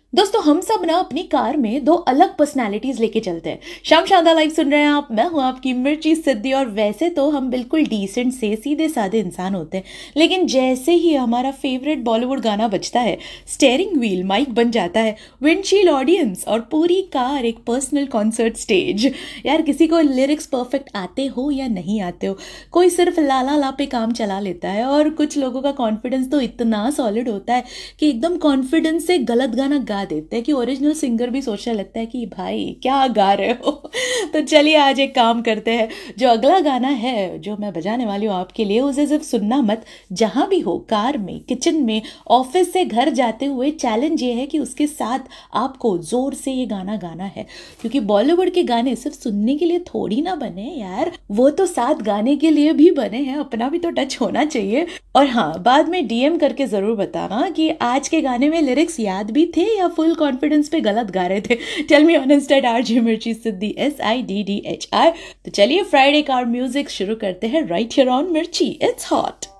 दोस्तों हम सब ना अपनी कार में दो अलग पर्सनालिटीज लेके चलते हैं। शाम शानदार लाइव सुन रहे हैं आप। मैं हूं आपकी मिर्ची सिद्धि। और वैसे तो हम बिल्कुल डिसेंट से सीधे साधे इंसान होते हैं, लेकिन जैसे ही हमारा फेवरेट बॉलीवुड गाना बजता है, स्टेयरिंग व्हील माइक बन जाता है, विंडशील्ड ऑडियंस और पूरी कार एक पर्सनल कॉन्सर्ट स्टेज। यार किसी को लिरिक्स परफेक्ट आते हो या नहीं आते हो, कोई सिर्फ लाला ला पे काम चला लेता है, और कुछ लोगों का कॉन्फिडेंस तो इतना सॉलिड होता है कि एकदम कॉन्फिडेंस से गलत गाना गा देते हैं कि ओरिजिनल सिंगर भी सोचने लगता है कि भाई क्या गा रहे हो। तो चलिए आज एक काम करते हैं, जो अगला गाना है जो मैं बजाने वाली हूँ आपके लिए, उसे सिर्फ सुनना मत। जहां भी हो, कार में, किचन में, ऑफिस से घर जाते हुए, चैलेंज ये है कि उसके साथ आपको जोर से ये गाना गाना है, क्योंकि बॉलीवुड के गाने सिर्फ सुनने के लिए थोड़ी ना बने यार, वो तो साथ गाने के लिए भी बने हैं। अपना भी तो टच होना चाहिए। और हाँ, बाद में डीएम करके जरूर बताना कि आज के गाने में लिरिक्स याद भी थे या फुल कॉन्फिडेंस पे गलत गा रहे थे। Tell me on Insta RJ मिर्ची सिद्धि SIDDHI। तो चलिए फ्राइडे कार म्यूजिक शुरू करते हैं राइट हियर ऑन मिर्ची। It's hot.